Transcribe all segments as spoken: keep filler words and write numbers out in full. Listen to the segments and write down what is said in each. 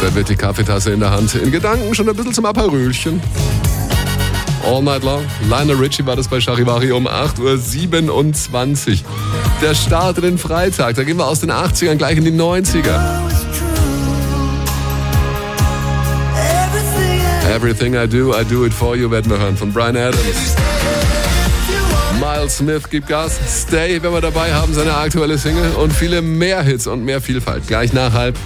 Da wird die Kaffeetasse in der Hand. In Gedanken schon ein bisschen zum Aperölchen. All Night Long. Lionel Richie war das bei Charivari um acht Uhr siebenundzwanzig. Der Start in den Freitag. Da gehen wir aus den achtzigern gleich in die neunziger. Everything I do, I do it for you, werden wir hören von Bryan Adams. Miles Smith gibt Gas. Stay, wenn wir dabei haben, seine aktuelle Single. Und viele mehr Hits und mehr Vielfalt. Gleich nach halb.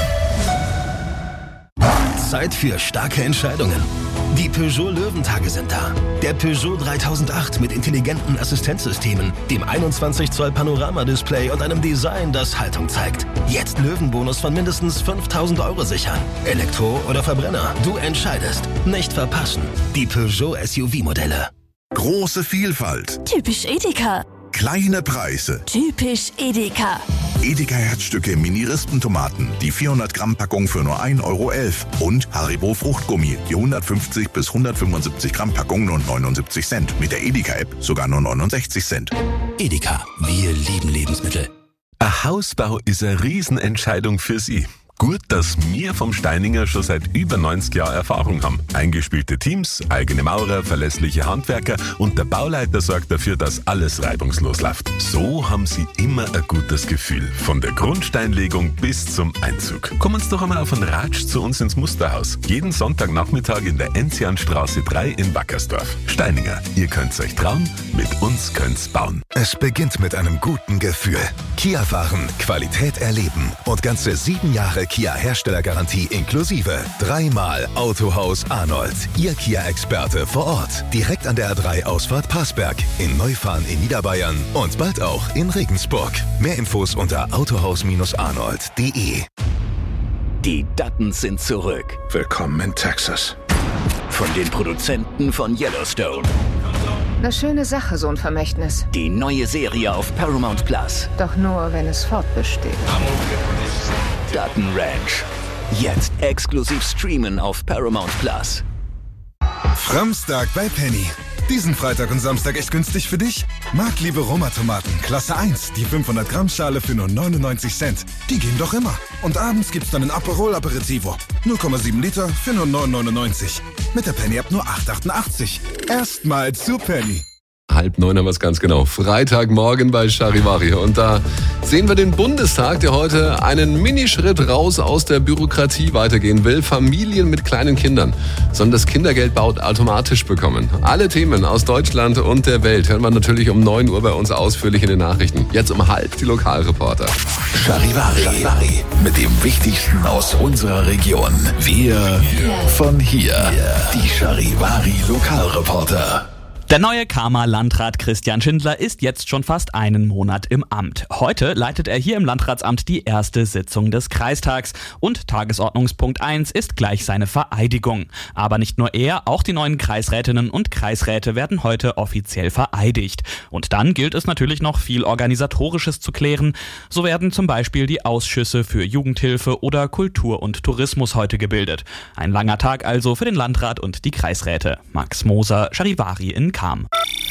Zeit für starke Entscheidungen. Die Peugeot Löwentage sind da. Der Peugeot dreitausendacht mit intelligenten Assistenzsystemen, dem einundzwanzig Zoll Panoramadisplay und einem Design, das Haltung zeigt. Jetzt Löwenbonus von mindestens fünftausend Euro sichern. Elektro oder Verbrenner, du entscheidest. Nicht verpassen. Die Peugeot S U V-Modelle. Große Vielfalt. Typisch Edeka. Kleine Preise. Typisch Edeka. Edeka Herzstücke Mini-Rispentomaten, die vierhundert Gramm Packung für nur ein Euro elf. Und Haribo Fruchtgummi, die hundertfünfzig bis hundertfünfundsiebzig Gramm Packung nur neunundsiebzig Cent. Mit der Edeka-App sogar nur neunundsechzig Cent. Edeka, wir lieben Lebensmittel. Ein Hausbau ist eine Riesenentscheidung für Sie. Gut, dass wir vom Steininger schon seit über neunzig Jahren Erfahrung haben. Eingespielte Teams, eigene Maurer, verlässliche Handwerker und der Bauleiter sorgt dafür, dass alles reibungslos läuft. So haben Sie immer ein gutes Gefühl. Von der Grundsteinlegung bis zum Einzug. Kommen Sie doch einmal auf einen Ratsch zu uns ins Musterhaus. Jeden Sonntagnachmittag in der Enzianstraße drei in Wackersdorf. Steininger, ihr könnt's euch trauen, mit uns könnt's bauen. Es beginnt mit einem guten Gefühl. Kia fahren, Qualität erleben und ganze sieben Jahre Kia-Herstellergarantie inklusive. Dreimal Autohaus Arnold. Ihr Kia-Experte vor Ort. Direkt an der A drei Ausfahrt Passberg. In Neufahren in Niederbayern und bald auch in Regensburg. Mehr Infos unter autohaus arnold punkt de. Die Duttons sind zurück. Willkommen in Texas. Von den Produzenten von Yellowstone. Eine schöne Sache, so ein Vermächtnis. Die neue Serie auf Paramount Plus. Doch nur, wenn es fortbesteht. Dutton Ranch. Jetzt exklusiv streamen auf Paramount Plus. Framstag bei Penny. Diesen Freitag und Samstag echt günstig für dich? Marktliebe Roma-Tomaten, Klasse eins, die fünfhundert Gramm Schale für nur neunundneunzig Cent. Die gehen doch immer. Und abends gibt's dann ein Aperol Aperitivo. null Komma sieben Liter für nur neun neunundneunzig. Mit der Penny-App nur acht achtundachtzig. Erstmal zu Penny. Halb neun haben wir es ganz genau. Freitagmorgen bei Charivari. Und da sehen wir den Bundestag, der heute einen Minischritt raus aus der Bürokratie weitergehen will. Familien mit kleinen Kindern sollen das Kindergeld bald automatisch bekommen. Alle Themen aus Deutschland und der Welt hören wir natürlich um neun Uhr bei uns ausführlich in den Nachrichten. Jetzt um halb die Lokalreporter. Charivari. Charivari. Mit dem Wichtigsten aus unserer Region. Wir von hier. Die Charivari Lokalreporter. Der neue Kama-Landrat Christian Schindler ist jetzt schon fast einen Monat im Amt. Heute leitet er hier im Landratsamt die erste Sitzung des Kreistags und Tagesordnungspunkt eins ist gleich seine Vereidigung. Aber nicht nur er, auch die neuen Kreisrätinnen und Kreisräte werden heute offiziell vereidigt. Und dann gilt es natürlich noch viel Organisatorisches zu klären. So werden zum Beispiel die Ausschüsse für Jugendhilfe oder Kultur und Tourismus heute gebildet. Ein langer Tag also für den Landrat und die Kreisräte. Max Moser, Charivari in Kam.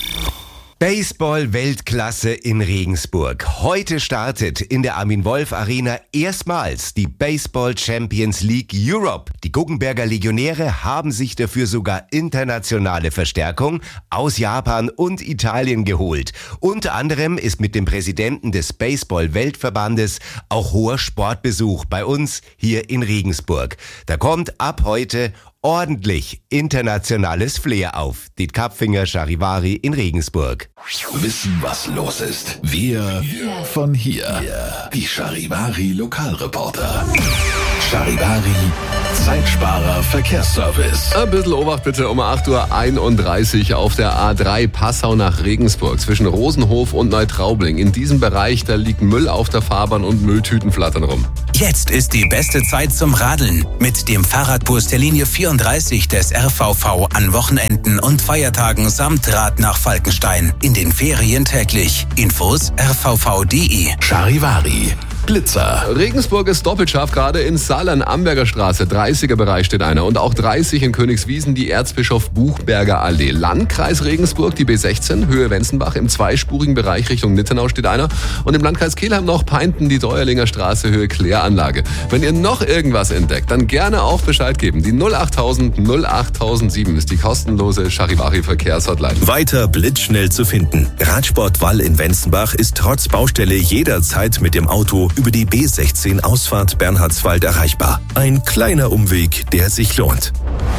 Baseball-Weltklasse in Regensburg. Heute startet in der Armin Wolf Arena erstmals die Baseball Champions League Europe. Die Guggenberger Legionäre haben sich dafür sogar internationale Verstärkung aus Japan und Italien geholt. Unter anderem ist mit dem Präsidenten des Baseball-Weltverbandes auch hoher Sportbesuch bei uns hier in Regensburg. Da kommt ab heute ordentlich internationales Flair auf. Diet Kapfinger, Charivari in Regensburg. Wissen, was los ist. Wir von hier. Die Charivari Lokalreporter. Charivari Zeitsparer Verkehrsservice. Ein bisschen Obacht bitte um acht Uhr einunddreißig auf der A drei Passau nach Regensburg zwischen Rosenhof und Neutraubling. In diesem Bereich, da liegt Müll auf der Fahrbahn und Mülltüten flattern rum. Jetzt ist die beste Zeit zum Radeln mit dem Fahrradbus der Linie vierunddreißig des R V V an Wochenenden und Feiertagen samt Rad nach Falkenstein. In den Ferien täglich. Infos r v v punkt de. Charivari. Blitzer. Regensburg ist doppelt scharf, gerade in Saarland, Amberger Straße, dreißiger Bereich steht einer. Und auch dreißig in Königswiesen, die Erzbischof Buchberger Allee. Landkreis Regensburg, die B sechzehn, Höhe Wenzenbach, im zweispurigen Bereich Richtung Nittenau steht einer. Und im Landkreis Kelheim noch Peinten, die Deuerlinger Straße, Höhe Kläranlage. Wenn ihr noch irgendwas entdeckt, dann gerne auch Bescheid geben. Die null achttausend null achttausendsieben ist die kostenlose Charivari-Verkehrshotline. Weiter blitzschnell zu finden. Radsport Wall in Wenzenbach ist trotz Baustelle jederzeit mit dem Auto über die B sechzehn Ausfahrt Bernhardswald erreichbar. Ein kleiner Umweg, der sich lohnt.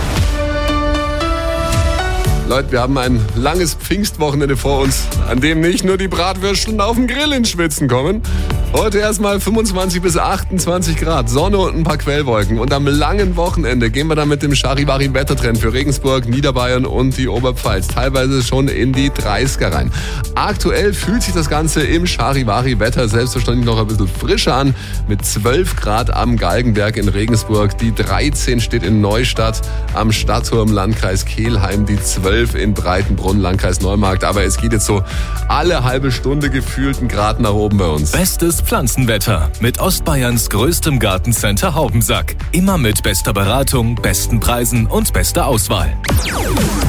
Leute, wir haben ein langes Pfingstwochenende vor uns, an dem nicht nur die Bratwürsteln auf dem Grill ins Schwitzen kommen. Heute erstmal fünfundzwanzig bis achtundzwanzig Grad, Sonne und ein paar Quellwolken. Und am langen Wochenende gehen wir dann mit dem Charivari-Wettertrend für Regensburg, Niederbayern und die Oberpfalz. Teilweise schon in die dreißiger rein. Aktuell fühlt sich das Ganze im Charivari-Wetter selbstverständlich noch ein bisschen frischer an. Mit zwölf Grad am Galgenberg in Regensburg. Die dreizehn steht in Neustadt am Stadtturm, Landkreis Kelheim. Die zwölf in Breitenbrunn, Landkreis Neumarkt. Aber es geht jetzt so alle halbe Stunde gefühlt einen Grad nach oben bei uns. Bestes Pflanzenwetter mit Ostbayerns größtem Gartencenter Haubensack. Immer mit bester Beratung, besten Preisen und bester Auswahl.